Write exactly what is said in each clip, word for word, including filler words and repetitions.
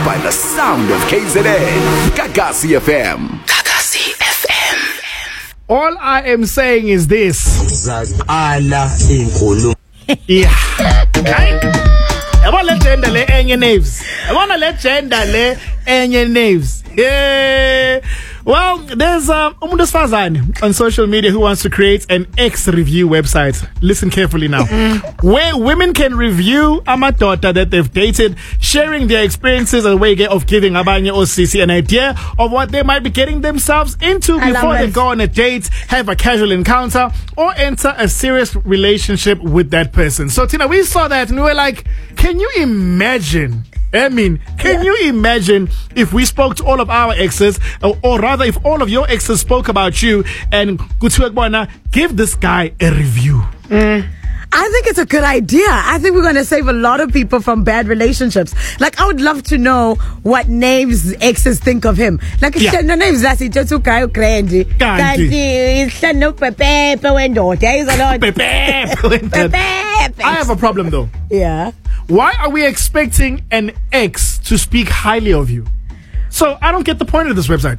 by the sound of K Z N. Gagasi F M. Gagasi F M. All I am saying is this. Yeah. Yabona le gender le enye names. Yabona le gender le enye names. Yeah. Well, there's um umuntu osifazane on social media who wants to create an X review website. Listen carefully now. Mm-hmm. Where women can review amadoda that they've dated, sharing their experiences as a way of giving abanye osisi an idea of what they might be getting themselves into before they go on a date, have a casual encounter, or enter a serious relationship with that person. So Tina, we saw that and we were like, can you imagine? I mean, can yeah. you imagine if we spoke to all of our exes, or, or rather if all of your exes spoke about you and give this guy a review? Mm. I think it's a good idea. I think we're going to save a lot of people from bad relationships. Like, I would love to know what Nave's exes think of him. Like, yeah. no names that's it. Just okay, crazy. I have a problem though. Yeah. Why are we expecting an ex to speak highly of you? So I don't get the point of this website.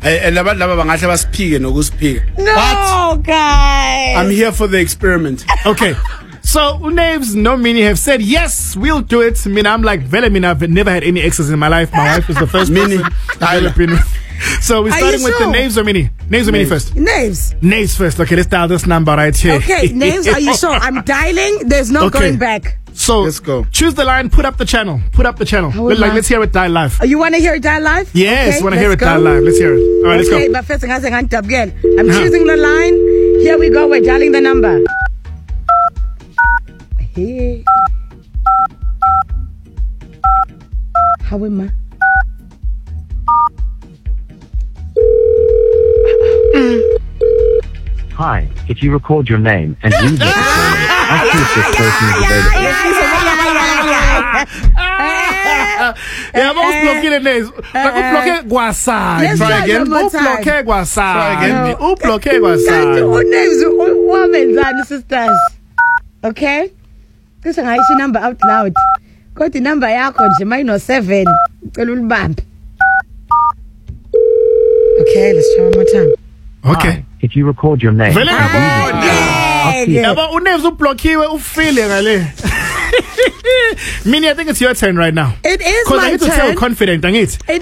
No, guys. I'm here for the experiment. Okay. So Naves, no Mini have said yes, we'll do it. I mean, I'm like, Vele, I mean, I've never had any exes in my life. My wife is the first Mini. So we're starting with sure? the Naves or Mini. Naves or Mini first? Naves. Naves first. Okay, let's dial this number right here. Okay, Naves, are you sure? I'm dialing. There's no okay. going back. So let's go. Choose the line. Put up the channel. Put up the channel. Like, like, let's hear it dial live. Oh, you want to hear it dial live? Yes, okay, want to hear it dial live. Let's hear it. All right, okay, let's go. But first, I'm choosing the line. Here we go. We're dialing the number. Hey. How am I? Hi, if you record your name and leave it, I'll see if this person is available. Yeah, I'm almost blocking the names. Like, bloqué Guasai. Try again. Bloqué Guasai. Try again. Bloqué Guasai. What names? Women and sisters. Okay? This is a number out loud. Got the number yakho nje minus seven. Okay, let's try one more time. Okay. Hi, if you record your name. Vele yabona. Yaba unaves ublokiwe ufile ngale. Mini, I think it's your turn right now. It is my turn. Because I need to tell confident, angithi.